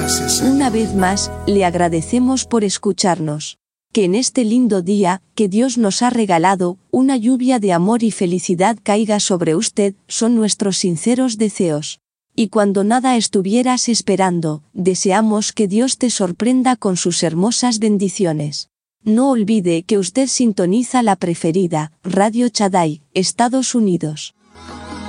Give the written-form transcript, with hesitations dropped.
Una vez más, le agradecemos por escucharnos. Que en este lindo día, que Dios nos ha regalado, una lluvia de amor y felicidad caiga sobre usted, son nuestros sinceros deseos. Y cuando nada estuvieras esperando, deseamos que Dios te sorprenda con sus hermosas bendiciones. No olvide que usted sintoniza la preferida, Radio Shaddai, Estados Unidos.